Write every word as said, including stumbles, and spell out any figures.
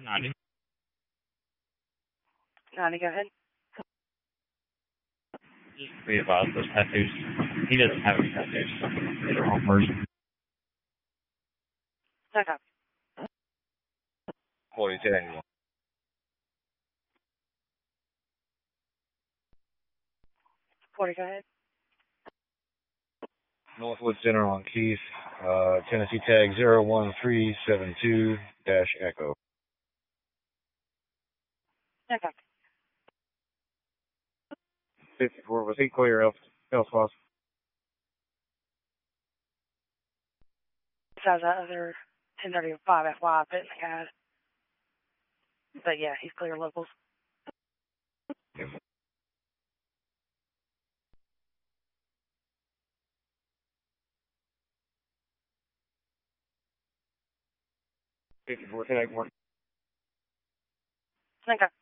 ninety. ninety, go ahead. Just be advised, those tattoos. He doesn't have any tattoos. They're all merged. No copy. forty-two eighty-one. forty, go ahead. Northwood Center on Keith, uh, Tennessee tag zero one three seven two dash Echo. No copy. fifty-four, was he clear else, else was? Besides that other ten thirty-five F Y I put in the guide. But yeah, he's clear locals. Yep. fifty-four, ten eighty-one. Okay.